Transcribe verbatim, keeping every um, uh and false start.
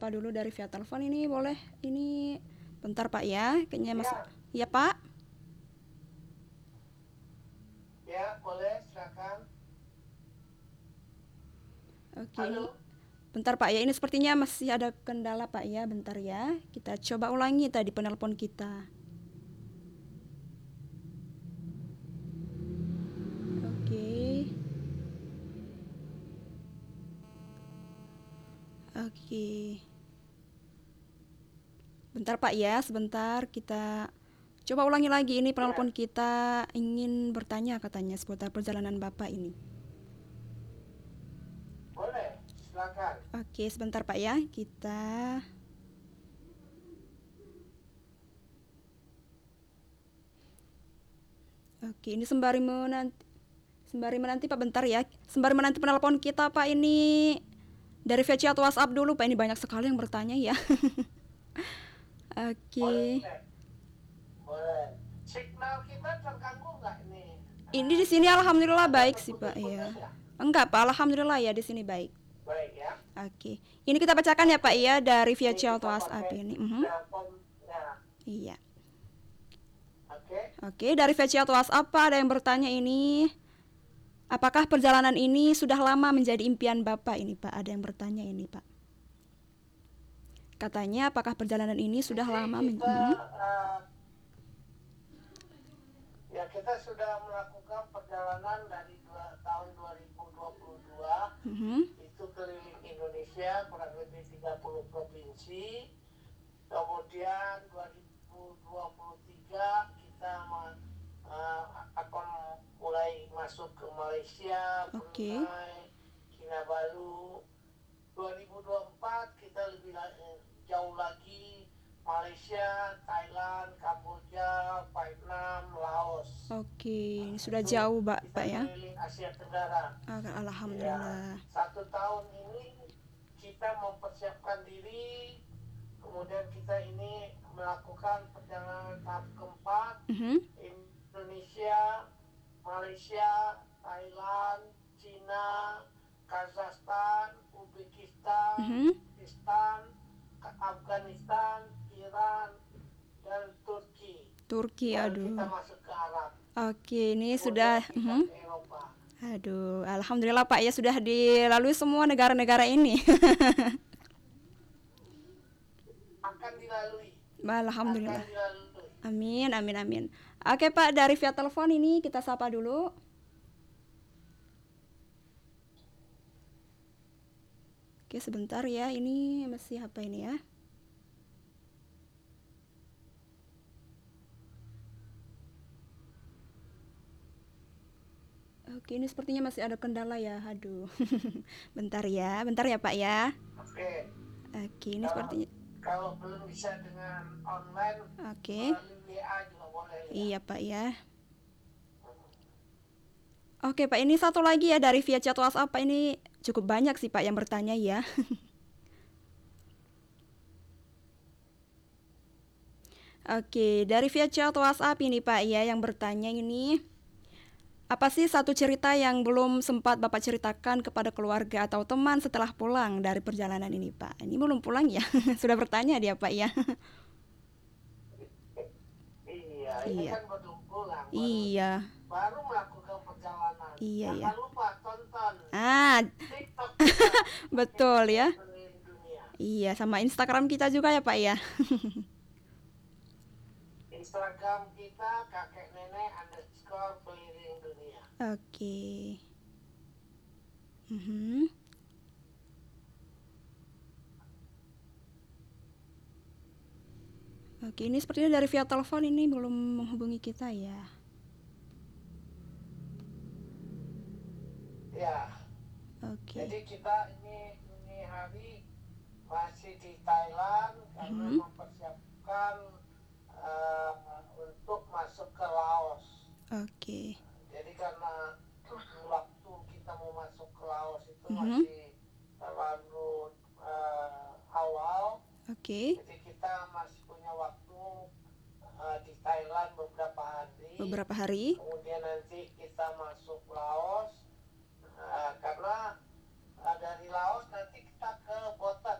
sapa dulu dari via telepon ini boleh. Ini bentar Pak ya, kayaknya masih. Ya, Ya Pak. ya boleh silakan. Oke, ini Halo. bentar Pak ya. Ini sepertinya masih ada kendala Pak ya. Bentar ya. Kita coba ulangi tadi penelpon kita. Oke. Oke. Bentar Pak ya, sebentar kita coba ulangi lagi ini penelpon Ya, kita ingin bertanya katanya seputar perjalanan Bapak ini. boleh silakan. Oke, sebentar Pak ya. Kita Oke, ini sembari menanti sembari menanti Pak bentar ya. Sembari menanti penelpon kita Pak ini dari V C atau WhatsApp dulu Pak, ini banyak sekali yang bertanya ya. Boleh, Oke. boleh. Signal kita terganggu nggak ini? Ini Eh, di sini alhamdulillah ada baik sih Pak ya. terputus-putus ya? Enggak Pak, alhamdulillah ya di sini baik. Baik ya. Oke. Ini kita bacakan ya Pak Oke. ya dari via Ini chat atau kita WhatsApp pakai ini. Mhm. teleponnya. Iya. Oke. Oke, dari V C atau WhatsApp Pak ada yang bertanya ini, apakah perjalanan ini sudah lama menjadi impian Bapak ini Pak? Ada yang bertanya ini Pak. Katanya apakah perjalanan ini sudah Jadi lama men- kita Mhm. eh, ya kita sudah melakukan perjalanan dari dua, tahun dua ribu dua puluh dua Mhm. itu keliling Indonesia kurang lebih tiga puluh provinsi. Kemudian dua ribu dua puluh tiga kita ma- eh, akan mulai masuk ke Malaysia, Oke. Brunei, Kinabalu. dua ribu dua puluh empat kita lebih la- eh, jauh lagi, Malaysia, Thailand, Kamboja, Vietnam, Laos. Oke, ini Nah, sudah itu jauh Pak, kita Pak ya. keliling Asia Tenggara. Ah, Ya, Alhamdulillah. satu tahun ini kita mempersiapkan diri, kemudian kita ini melakukan perjalanan tahap keempat, Mhm. Indonesia, Malaysia, Thailand, Cina, Kazakhstan, Uzbekistan, Mhm. Pakistan, Afghanistan, Iran, dan Turki. Turki, Baru kita aduh. masuk ke Arab. Oke, ini Kemudian sudah kita mhm. ke Eropa. Aduh, alhamdulillah Pak ya sudah dilalui semua negara-negara ini. Akan dilalui. Alhamdulillah. Akan dilalui. Amin, amin, amin. Oke Pak, dari via telepon ini kita sapa dulu. Oke, sebentar ya. Ini masih apa ini ya? Oke, ini sepertinya masih ada kendala ya. Aduh. Bentar ya, bentar ya Pak ya. Oke. Oke, ini Kalau sepertinya. kalau belum bisa dengan online, Oke. melalui W A juga boleh ya. Iya Pak ya. Oke Pak, ini satu lagi ya dari via chat WhatsApp Pak, ini cukup banyak sih Pak yang bertanya ya. Oke, dari via chat WhatsApp ini Pak ya yang bertanya ini, apa sih satu cerita yang belum sempat Bapak ceritakan kepada keluarga atau teman setelah pulang dari perjalanan ini Pak? Ini belum pulang ya? Sudah bertanya dia Pak ya. Iya, ini Iya. kan belum pulang, baru Iya. baru melakukan perjalanan. Iya ya. Jangan lupa tonton Ah, TikTok kita, kakek betul nenek ya. keliling dunia. Iya, sama Instagram kita juga ya Pak ya. Instagram kita kakek nenek underscore keliling dunia. Oke. Mhm. Oke, ini sepertinya dari via telepon ini belum menghubungi kita ya. Ya, Oke. jadi kita ini ini hari masih di Thailand karena Mhm. mempersiapkan eh, untuk masuk ke Laos. Oke. Jadi karena waktu kita mau masuk ke Laos itu Mhm. masih terlalu eh, awal, Oke. jadi kita masih punya waktu eh, di Thailand beberapa hari. Beberapa hari. Kemudian nanti kita masuk Laos, eh, karena eh, dari Laos nanti kita ke Batam.